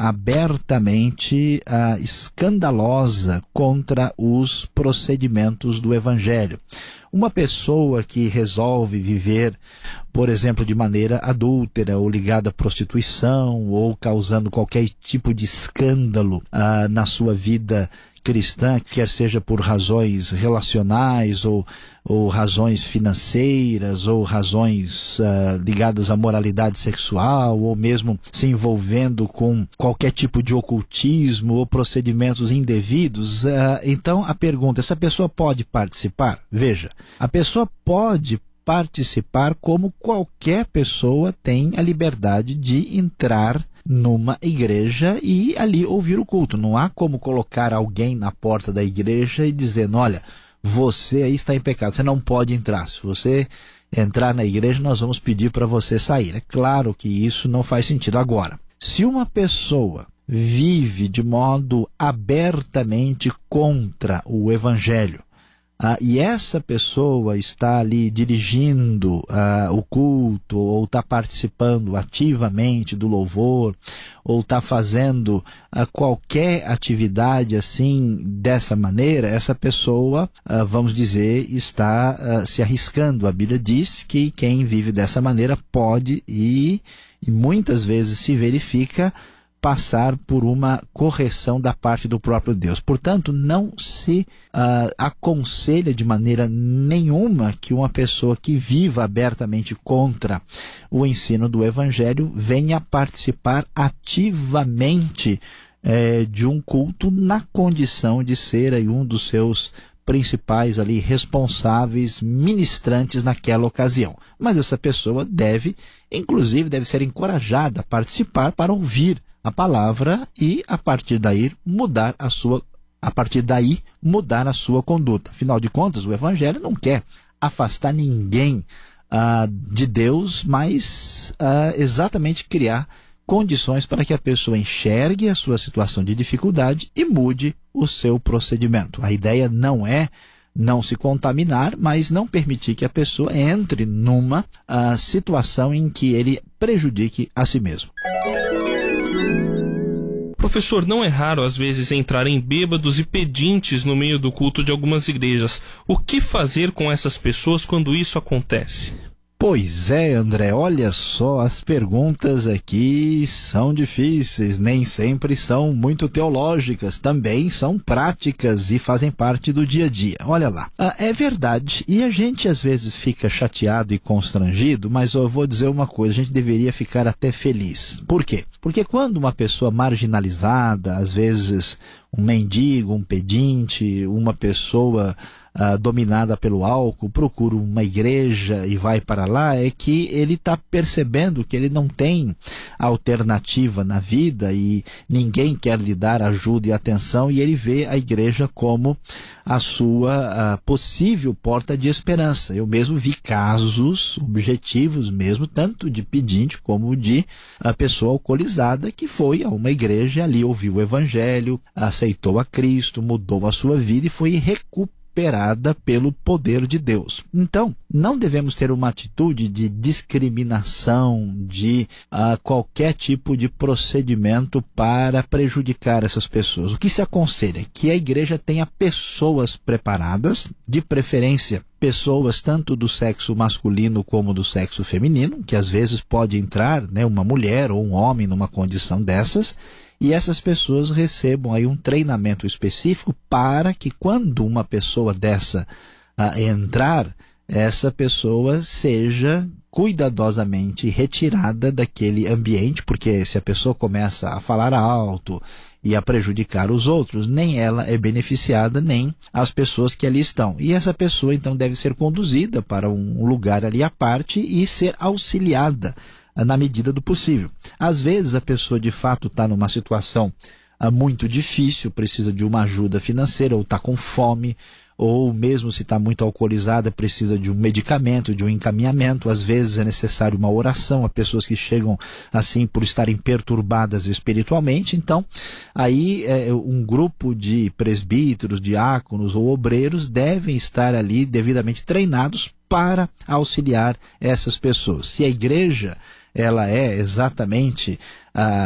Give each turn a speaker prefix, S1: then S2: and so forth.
S1: abertamente escandalosa contra os procedimentos do Evangelho. Uma pessoa que resolve viver, por exemplo, de maneira adúltera ou ligada à prostituição ou causando qualquer tipo de escândalo na sua vida cristã, quer seja por razões relacionais ou razões financeiras ou razões ligadas à moralidade sexual ou mesmo se envolvendo com qualquer tipo de ocultismo ou procedimentos indevidos, então a pergunta, essa pessoa pode participar? Veja, a pessoa pode participar como qualquer pessoa tem a liberdade de entrar numa igreja e ali ouvir o culto. Não há como colocar alguém na porta da igreja e dizendo, olha, você aí está em pecado, você não pode entrar. Se você entrar na igreja, nós vamos pedir para você sair. É claro que isso não faz sentido. Agora, se uma pessoa vive de modo abertamente contra o Evangelho, e essa pessoa está ali dirigindo o culto, ou está participando ativamente do louvor, ou está fazendo qualquer atividade assim, dessa maneira, essa pessoa, vamos dizer, está se arriscando. A Bíblia diz que quem vive dessa maneira pode e muitas vezes se verifica passar por uma correção da parte do próprio Deus. Portanto, não se aconselha de maneira nenhuma que uma pessoa que viva abertamente contra o ensino do Evangelho venha participar ativamente de um culto na condição de ser aí um dos seus principais ali responsáveis ministrantes naquela ocasião. Mas essa pessoa deve ser encorajada a participar para ouvir a palavra e a partir daí mudar a sua conduta. Afinal de contas, o Evangelho não quer afastar ninguém de Deus, mas exatamente criar condições para que a pessoa enxergue a sua situação de dificuldade e mude o seu procedimento. A ideia não é não se contaminar, mas não permitir que a pessoa entre numa situação em que ele prejudique a si mesmo.
S2: Professor, não é raro às vezes entrarem bêbados e pedintes no meio do culto de algumas igrejas. O que fazer com essas pessoas quando isso acontece?
S1: Pois é, André, olha só, as perguntas aqui são difíceis, nem sempre são muito teológicas, também são práticas e fazem parte do dia a dia. Olha lá, é verdade, e a gente às vezes fica chateado e constrangido, mas eu vou dizer uma coisa, a gente deveria ficar até feliz. Por quê? Porque quando uma pessoa marginalizada, às vezes um mendigo, um pedinte, uma pessoa dominada pelo álcool, procura uma igreja e vai para lá, é que ele está percebendo que ele não tem alternativa na vida e ninguém quer lhe dar ajuda e atenção, e ele vê a igreja como a sua possível porta de esperança. Eu mesmo vi casos objetivos mesmo, tanto de pedinte como de pessoa alcoolizada, que foi a uma igreja e ali ouviu o Evangelho, aceitou a Cristo, mudou a sua vida e foi recuperada pelo poder de Deus. Então, não devemos ter uma atitude de discriminação, de qualquer tipo de procedimento para prejudicar essas pessoas. O que se aconselha é que a igreja tenha pessoas preparadas, de preferência pessoas tanto do sexo masculino como do sexo feminino, que às vezes pode entrar, uma mulher ou um homem numa condição dessas, e essas pessoas recebam aí um treinamento específico para que quando uma pessoa dessa entrar, essa pessoa seja cuidadosamente retirada daquele ambiente, porque se a pessoa começa a falar alto e a prejudicar os outros, nem ela é beneficiada, nem as pessoas que ali estão. E essa pessoa então deve ser conduzida para um lugar ali à parte e ser auxiliada na medida do possível. Às vezes a pessoa de fato está numa situação muito difícil, precisa de uma ajuda financeira, ou está com fome, ou mesmo se está muito alcoolizada, precisa de um medicamento, de um encaminhamento. Às vezes é necessário uma oração a pessoas que chegam assim por estarem perturbadas espiritualmente. Então, aí um grupo de presbíteros, diáconos ou obreiros devem estar ali devidamente treinados para auxiliar essas pessoas. Se a igreja ela é exatamente